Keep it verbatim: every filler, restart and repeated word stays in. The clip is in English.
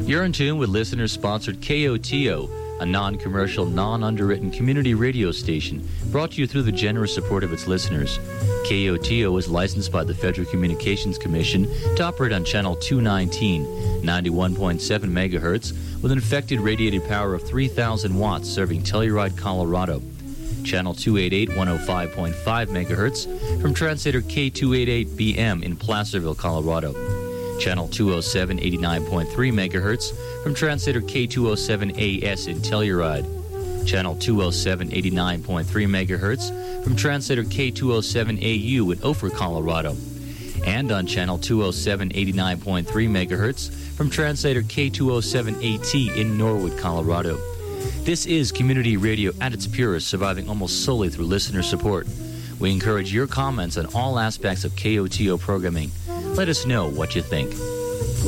You're in tune with listener-sponsored K O T O, a non-commercial, non-underwritten community radio station brought to you through the generous support of its listeners. K O T O is licensed by the Federal Communications Commission to operate on Channel two nineteen, ninety-one point seven megahertz, with an effective radiated power of three thousand watts serving Telluride, Colorado. Channel two eighty-eight, one oh five point five megahertz from translator K two eighty-eight B M in Placerville, Colorado. Channel two oh seven, eighty-nine point three megahertz from translator K two oh seven A S in Telluride. Channel two oh seven, eighty-nine point three megahertz from translator K two oh seven A U in Ophir, Colorado. And on Channel two oh seven, eighty-nine point three megahertz from translator K two oh seven A T in Norwood, Colorado. This is community radio at its purest, surviving almost solely through listener support. We encourage your comments on all aspects of K O T O programming. Let us know what you think.